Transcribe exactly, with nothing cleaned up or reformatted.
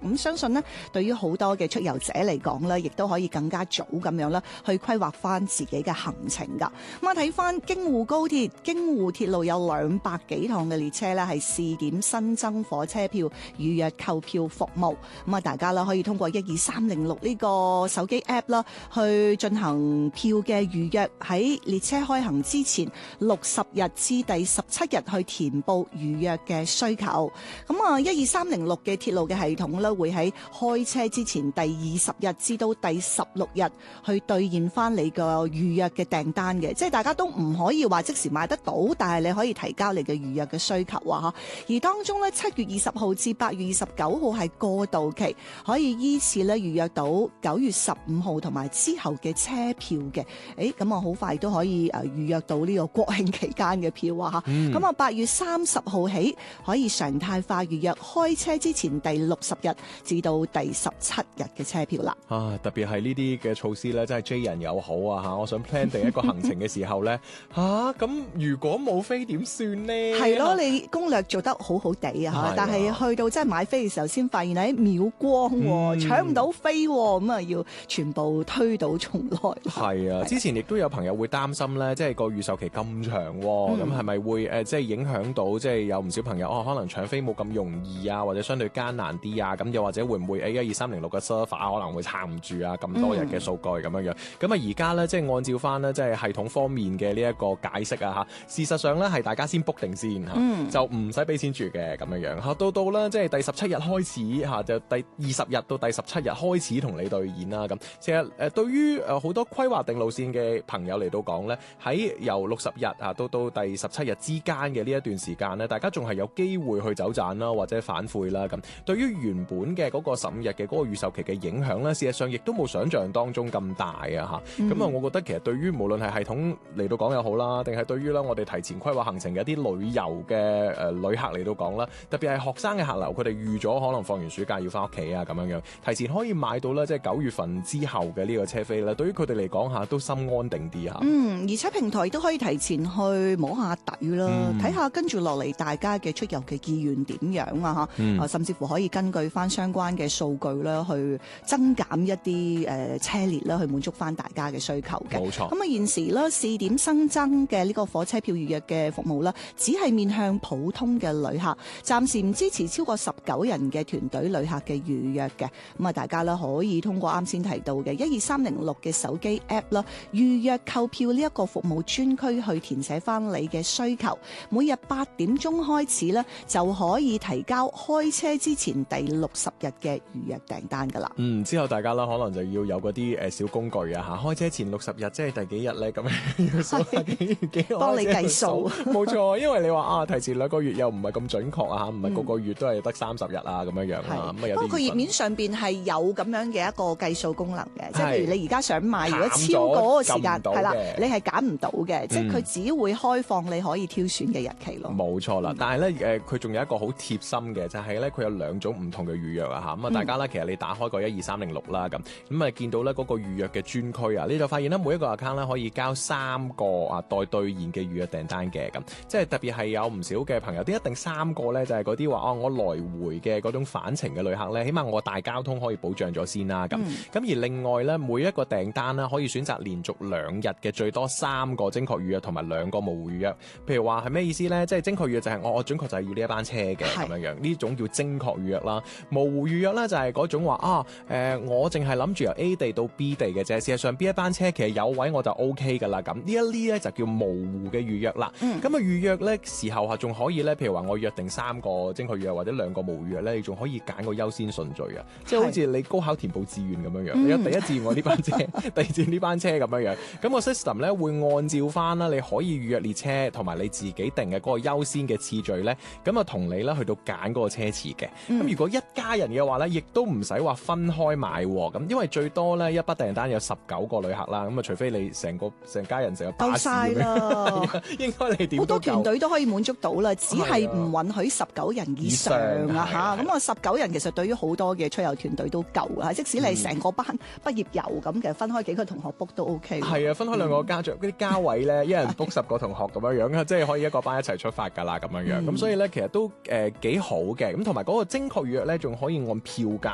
咁相信呢，對於好多嘅出遊者嚟講咧，亦都可以更加早咁樣啦，去規劃翻自己嘅行程噶。咁啊，睇翻京滬高鐵、京滬鐵路有兩百幾趟嘅列車咧，係試點新增火車票預約購票服務。咁啊，大家啦可以通過一二三零六呢個手機 app 啦，去進行票嘅預約，喺列車開行之前六十日至第十七日去填報預約嘅需求。咁啊，一二三零六嘅鐵路嘅系統咧，會喺開車之前第二十日至到第十六日去兌現翻你個預約嘅訂單嘅，即係大家都唔可以話即時買得到，但係你可以提交你嘅預約嘅需求啊。而當中咧，七月二十號至八月二十九號係過渡期，可以依次咧預約到九月十五號同埋之後嘅車票嘅。誒，咁啊好快都可以誒預約到呢個國慶期間嘅票啊。咁啊八月三十號起可以常態化預約開車之前第六十日至到第十七日嘅車票啦。 啊，特別係呢啲嘅措施咧，真係 J 人友好啊嚇！我想 plan 定一個行程嘅時候咧，嚇咁如果冇飛點算呢？ 係咯，你攻略做得好好地啊，但係去到真係買飛嘅時候，先發現喺秒光喎，嗯、搶唔到飛喎，咁啊要全部推倒重來。 係啊，之前亦都有朋友會擔心咧，即係個預售期咁長，咁係咪會誒即係影響到即係有唔少朋友哦，可能搶飛冇咁容易啊，或者相對艱難啲啊？咁又或者會唔會誒一二三零六嘅 server 可能會撐唔住啊？咁多日嘅數據咁樣樣，咁啊而家咧即係按照翻咧即係系統方面嘅呢一個解釋啊嚇，事實上咧係大家先 book 定先嚇，嗯、就唔使俾錢住嘅咁樣樣嚇，到到咧即係第十七日開始嚇，就第二十日到第十七日開始同你兌現啦咁。其實誒對於誒好多規劃定路線嘅朋友嚟到講咧，喺由六十日啊到到第十七日之間嘅呢一段時間咧，大家仲係有機會去走盞啦或者反悔啦咁。對於原本嘅嗰個十五日嘅嗰個預售期嘅影響咧，事實上亦都冇想象當中咁大啊嚇。咁啊、嗯，我覺得其實對於無論係系統嚟到講又好啦，定係對於咧我哋提前規劃行程嘅一啲旅遊嘅誒旅客嚟到講啦，特別係學生嘅客流，佢哋預咗可能放完暑假要翻屋企啊咁樣樣，提前可以買到咧即係九月份之後嘅呢個車飛咧，對於佢哋嚟講嚇都心安定啲嚇。嗯， 而且平台都可以提前去摸下底啦，睇下、嗯、跟住落嚟大家嘅出遊嘅意願點樣啊嚇，嗯、啊甚至乎可以根據翻相關嘅數據啦，去增減一啲誒、呃、車列啦，去滿足翻大家嘅需求嘅。 冇錯。 咁啊現時咧試點新增嘅呢個火車票預約嘅服務啦，只係面向普通嘅旅客，暫時唔支持超過十九人嘅團隊旅客嘅預約嘅。咁啊大家咧可以通過啱先提到嘅一二三零六嘅手機 app 啦，預約購票呢一個服務專區去填寫翻你嘅需求。每日八點鐘開始咧就可以提交開車之前第六十日嘅預約訂單噶啦。 嗯，之後大家啦可能就要有嗰啲誒小工具啊嚇，開車前六十日即係第幾日咧，咁樣要數下幾幾幫你計數。 冇錯，因為你話啊提前兩個月又唔係咁準確啊嚇，唔係個個月都係得三十日啊咁樣樣啊，咁啊有啲。 不過佢頁面上邊係有咁樣嘅一個計數功能嘅，即係譬如你而家想買，如果超過嗰個時間係啦，你係揀唔到嘅，即係佢只會開放你可以挑選嘅日期咯。 冇錯啦，但係咧誒，佢仲有一個好貼心嘅，就係咧佢有兩種唔同嘅預約啊嚇，咁啊大家咧其實你打開個一二三零六啦咁，咁啊見到咧嗰個預約嘅專區啊，你就發現咧每一個 account 咧可以交三個啊待兌現嘅預約訂單嘅咁，即係特別係有唔少嘅朋友，啲一定三個咧就係嗰啲話哦，我來回嘅嗰種返程嘅旅客咧，起碼我大交通可以保障咗先啦咁，咁、嗯、而另外咧每一個訂單咧可以選擇連續兩日嘅最多三個精確預約同埋兩個模糊預約。譬如話係咩意思咧？即係精確預約就係我我準確就係要呢一班車嘅咁樣樣，呢種叫精確預約啦。模糊預約咧就係嗰種話啊誒、呃，我淨係諗住由 A 地到 B 地嘅啫，事實上邊一班車其實有位我就 O K 噶啦咁。呢一啲咧就叫模糊嘅預約啦。咁啊、嗯、預約咧時候係仲可以咧，譬如話我約定三個精確預約或者兩個模糊預約咧，你仲可以揀個優先順序啊，即係好似你高考填報志願咁樣樣，你有第一志願我呢班車，第二志願呢班車咁樣樣。咁個 system 咧會按照翻啦，你可以預約列車同埋你自己定嘅嗰個優先嘅次序咧，咁啊同你咧去到揀嗰個車次嘅。咁、嗯、如果一家人嘅話咧，亦都唔使話分開買咁，因為最多咧一筆訂單有十九個旅客啦。咁啊，除非你成個成家人成個巴士咁樣，應該你點好多團隊都可以滿足到啦，只係唔允許十九人以上啊嚇。咁啊，十九人其實對於好多嘅出遊團隊都夠啊，即使你成個班畢業遊咁嘅，分開幾個同學 book 都 OK。係啊，分開兩個家長嗰啲加位咧，一人 book 十個同學咁樣樣啊，即係可以一個班一齊出發㗎啦咁樣樣。咁所以咧，其實都誒幾好嘅。咁同埋嗰個精確預約咧，仲可以按票價